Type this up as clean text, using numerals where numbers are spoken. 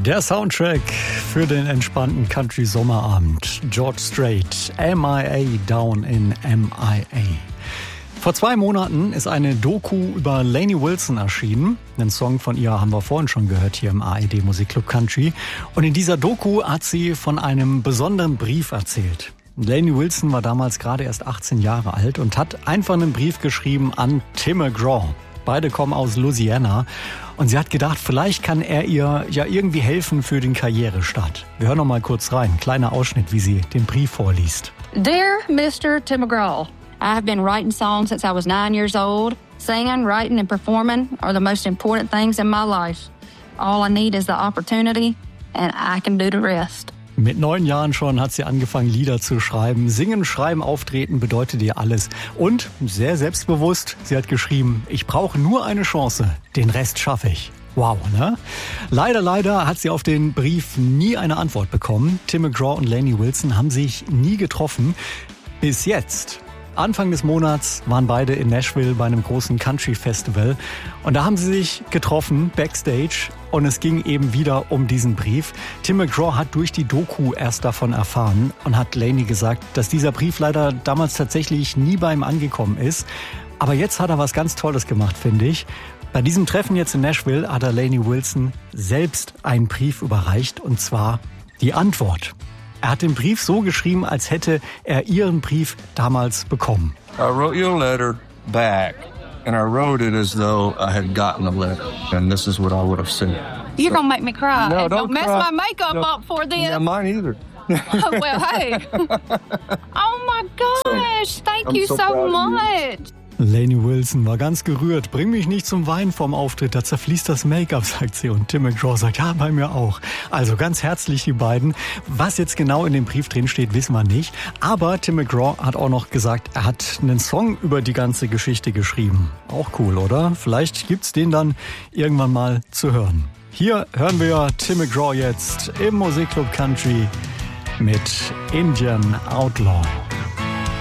Der Soundtrack für den entspannten Country-Sommerabend. George Strait, MIA Down in MIA. Vor 2 Monaten ist eine Doku über Lainey Wilson erschienen. Einen Song von ihr haben wir vorhin schon gehört hier im ARD Musikclub Country. Und in dieser Doku hat sie von einem besonderen Brief erzählt. Lainey Wilson war damals gerade erst 18 Jahre alt und hat einfach einen Brief geschrieben an Tim McGraw. Beide kommen aus Louisiana und sie hat gedacht, vielleicht kann er ihr ja irgendwie helfen für den Karrierestart. Wir hören noch mal kurz rein, kleiner Ausschnitt, wie sie den Brief vorliest. Dear Mr. Tim McGraw, I have been writing songs since I was 9 years old. Singing, writing and performing are the most important things in my life. All I need is the opportunity and I can do the rest. Mit 9 Jahren schon hat sie angefangen, Lieder zu schreiben. Singen, schreiben, auftreten bedeutet ihr alles. Und sehr selbstbewusst, sie hat geschrieben, ich brauche nur eine Chance, den Rest schaffe ich. Wow, ne? Leider hat sie auf den Brief nie eine Antwort bekommen. Tim McGraw und Lainey Wilson haben sich nie getroffen. Bis jetzt. Anfang des Monats waren beide in Nashville bei einem großen Country-Festival und da haben sie sich getroffen, backstage, und es ging eben wieder um diesen Brief. Tim McGraw hat durch die Doku erst davon erfahren und hat Lainey gesagt, dass dieser Brief leider damals tatsächlich nie bei ihm angekommen ist. Aber jetzt hat er was ganz Tolles gemacht, finde ich. Bei diesem Treffen jetzt in Nashville hat er Lainey Wilson selbst einen Brief überreicht, und zwar die Antwort. Er hat den Brief so geschrieben, als hätte er ihren Brief damals bekommen. I wrote you a letter back, and I wrote it as though I had gotten a letter, and this is what I would have said. You're gonna make me cry. No, And don't mess cry. my makeup up for this. Yeah, mine either. Well, hey. Oh my gosh, thank I'm you so so proud of you. much. Lainey Wilson war ganz gerührt. Bring mich nicht zum Weinen vorm Auftritt, da zerfließt das Make-up, sagt sie. Und Tim McGraw sagt, ja, bei mir auch. Also ganz herzlich die beiden. Was jetzt genau in dem Brief drin steht, wissen wir nicht. Aber Tim McGraw hat auch noch gesagt, er hat einen Song über die ganze Geschichte geschrieben. Auch cool, oder? Vielleicht gibt's den dann irgendwann mal zu hören. Hier hören wir Tim McGraw jetzt im Musikclub Country mit Indian Outlaw.